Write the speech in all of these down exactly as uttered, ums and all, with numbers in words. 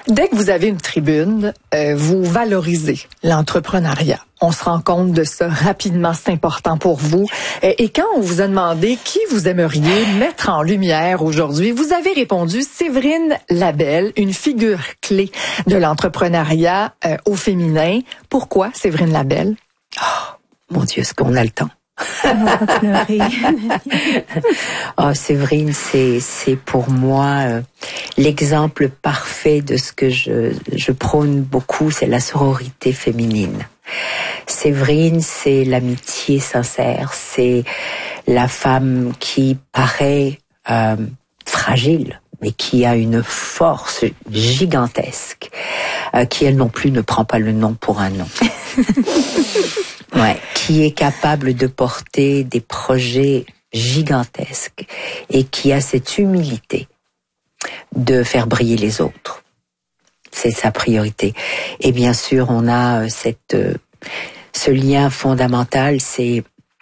Dès que vous avez une tribune, euh, vous valorisez l'entrepreneuriat. On se rend compte de ça rapidement, c'est important pour vous. Et, et quand on vous a demandé qui vous aimeriez mettre en lumière aujourd'hui, vous avez répondu Séverine Labelle, une figure clé de l'entrepreneuriat euh, au féminin. Pourquoi Séverine Labelle? Oh, mon Dieu, est-ce qu'on a le temps? On va pas pleurer. Oh, Séverine, c'est c'est pour moi euh, l'exemple parfait de ce que je je prône beaucoup, c'est la sororité féminine. Séverine, c'est l'amitié sincère, c'est la femme qui paraît euh, fragile, mais qui a une force gigantesque, euh, qui elle non plus ne prend pas le nom pour un nom. Ouais, qui est capable de porter des projets gigantesques et qui a cette humilité de faire briller les autres. C'est sa priorité. Et bien sûr, on a cette, ce lien fondamental, c'est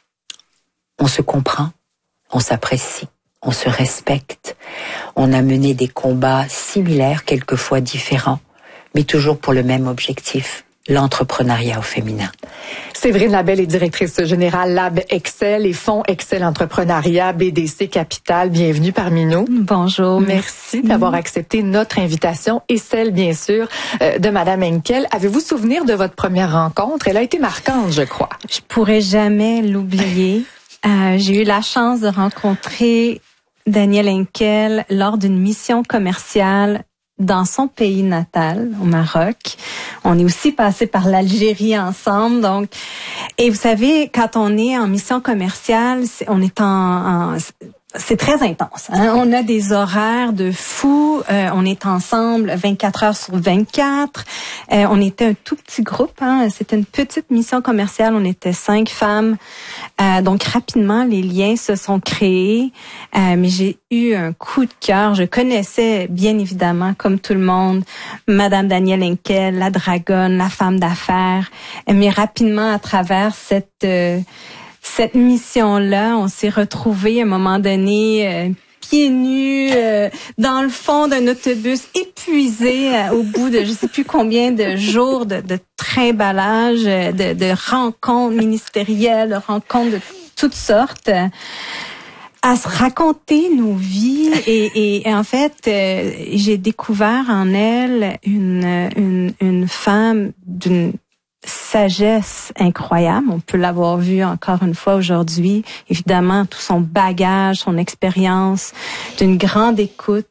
on se comprend, on s'apprécie, on se respecte. On a mené des combats similaires, quelquefois différents, mais toujours pour le même objectif. L'entrepreneuriat au féminin. Séverine Labelle est directrice générale Lab Excel et Fonds Excel Entrepreneuriat B D C Capital. Bienvenue parmi nous. Bonjour. Merci d'avoir accepté notre invitation et celle, bien sûr, de Madame Henkel. Avez-vous souvenir de votre première rencontre? Elle a été marquante, je crois. Je pourrais jamais l'oublier. Euh, j'ai eu la chance de rencontrer Danielle Henkel lors d'une mission commerciale dans son pays natal, au Maroc. On est aussi passé par l'Algérie ensemble, donc. Et vous savez, quand on est en mission commerciale, c'est, on est en, en c'est très intense. Hein? On a des horaires de fou. Euh, on est ensemble vingt-quatre heures sur vingt-quatre. Euh, on était un tout petit groupe. Hein? C'était une petite mission commerciale. On était cinq femmes. Euh, donc rapidement, les liens se sont créés. Euh, mais j'ai eu un coup de cœur. Je connaissais bien évidemment, comme tout le monde, Madame Danielle Henkel, la dragonne, la femme d'affaires. Mais rapidement, à travers cette euh, cette mission-là, on s'est retrouvés à un moment donné euh, pieds nus euh, dans le fond d'un autobus, épuisés euh, au bout de je sais plus combien de jours de, de trimballage, de, de rencontres ministérielles, de rencontres de toutes sortes, euh, à se raconter nos vies. Et, et, et en fait, euh, j'ai découvert en elle une, une, une femme d'une sagesse incroyable. On peut l'avoir vu encore une fois aujourd'hui. Évidemment, tout son bagage, son expérience, d'une grande écoute,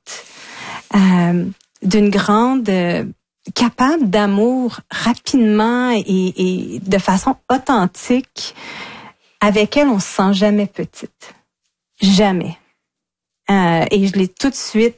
euh, d'une grande euh, capable d'amour rapidement et, et de façon authentique. Avec elle, on se sent jamais petite. Jamais. Euh, et je l'ai tout de suite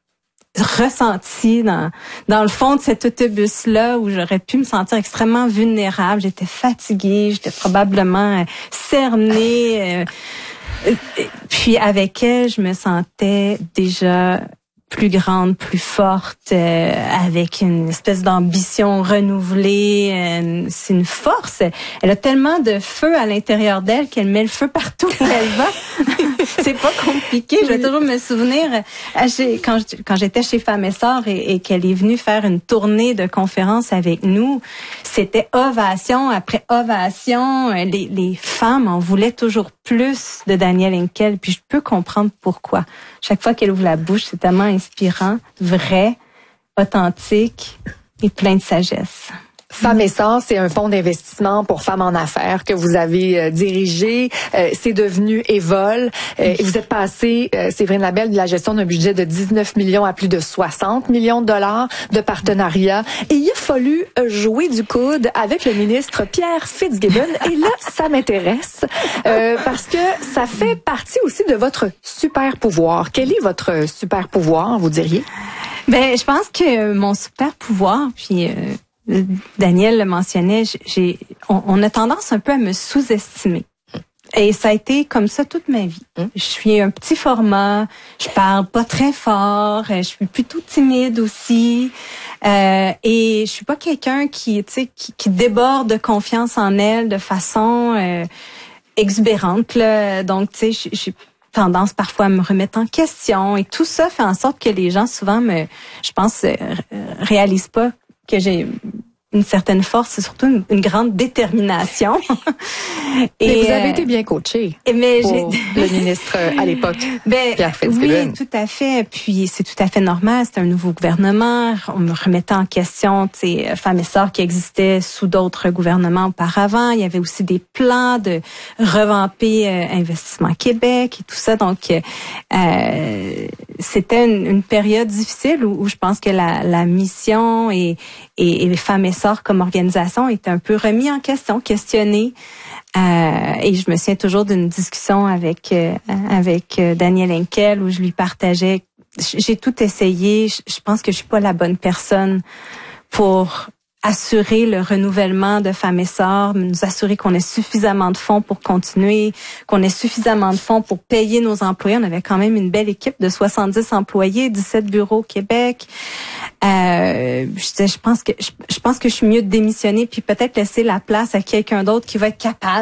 ressenti dans dans le fond de cet autobus-là où j'aurais pu me sentir extrêmement vulnérable. J'étais fatiguée, j'étais probablement euh, cernée. Euh, puis avec elle, je me sentais déjà plus grande, plus forte, euh, avec une espèce d'ambition renouvelée. Euh, c'est une force. Elle a tellement de feu à l'intérieur d'elle qu'elle met le feu partout où elle va. C'est pas compliqué. Je vais toujours me souvenir quand quand j'étais chez Femmes et Sœurs et, et qu'elle est venue faire une tournée de conférences avec nous. C'était ovation après ovation. Les, les femmes en voulaient toujours plus de Danielle Henkel. Puis je peux comprendre pourquoi. Chaque fois qu'elle ouvre la bouche, c'est tellement inspirant, vrai, authentique et plein de sagesse. Femmes et Sœurs, c'est un fonds d'investissement pour femmes en affaires que vous avez euh, dirigé. Euh, c'est devenu Evol. Euh, et vous êtes passé, euh, Séverine Labelle, de la gestion d'un budget de dix-neuf millions à plus de soixante millions de dollars de partenariat. Et il a fallu euh, jouer du coude avec le ministre Pierre Fitzgibbon. Et là, ça m'intéresse euh, parce que ça fait partie aussi de votre super pouvoir. Quel est votre super pouvoir, vous diriez? Ben, je pense que mon super pouvoir, puis... Euh Danielle le mentionnait, j'ai, on, on a tendance un peu à me sous-estimer. Et ça a été comme ça toute ma vie. Mmh. Je suis un petit format, je parle pas très fort, je suis plutôt timide aussi. Euh, et je suis pas quelqu'un qui, tu sais, qui, qui déborde de confiance en elle de façon euh, exubérante, là. Donc, tu sais, je, je tendance parfois à me remettre en question et tout ça fait en sorte que les gens souvent me, je pense, euh, réalisent pas que j'ai une certaine force et surtout une, une grande détermination. Et mais vous avez euh, été bien coaché mais pour j'ai... le ministre à l'époque, ben, Pierre Fitzgibbon. Oui, tout à fait. Puis c'est tout à fait normal. C'est un nouveau gouvernement. On me remettait en question, tu sais, Femmes et Sœurs qui existaient sous d'autres gouvernements auparavant. Il y avait aussi des plans de revamper euh, Investissement Québec et tout ça. Donc, euh, c'était une, une période difficile où, où je pense que la, la mission et, et, et les Femmes et Sœurs comme organisation étaient un peu remis en question, questionnées. Euh, et je me souviens toujours d'une discussion avec euh, avec euh, Daniel Henkel où je lui partageais, j'ai tout essayé, je, je pense que je suis pas la bonne personne pour assurer le renouvellement de Femmes et Sœurs, nous assurer qu'on ait suffisamment de fonds pour continuer, qu'on ait suffisamment de fonds pour payer nos employés. On avait quand même une belle équipe de soixante-dix employés, dix-sept bureaux au Québec. Euh, je, je pense que je, je pense que je suis mieux de démissionner puis peut-être laisser la place à quelqu'un d'autre qui va être capable